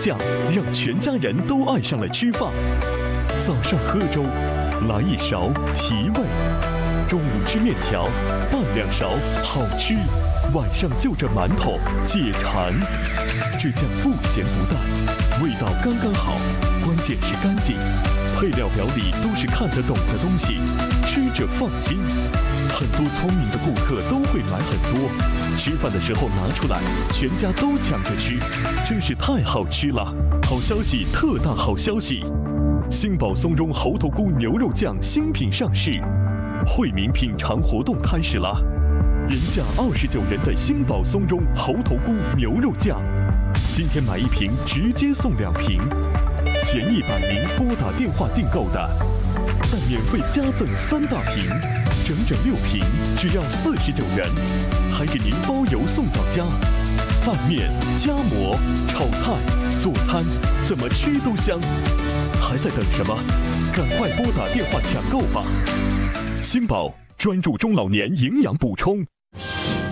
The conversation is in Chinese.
酱让全家人都爱上了吃饭。早上喝粥，来一勺提味；中午吃面条，拌2勺好吃；晚上就着馒头解馋。这酱不咸不淡，味道刚刚好，关键是干净。配料表里都是看得懂的东西，吃着放心。很多聪明的顾客都会买很多，吃饭的时候拿出来，全家都抢着吃，真是太好吃了！好消息，特大好消息！星宝松茸猴头菇牛肉酱新品上市，惠民品尝活动开始了，原价29元的星宝松茸猴头菇牛肉酱，今天买1瓶直接送2瓶，前100名拨打电话订购的，再免费加赠3大瓶，整整6瓶，只要49元，还给您包邮送到家。拌面、夹馍、炒菜、做餐，怎么吃都香。还在等什么？赶快拨打电话抢购吧！星宝专注中老年营养补充。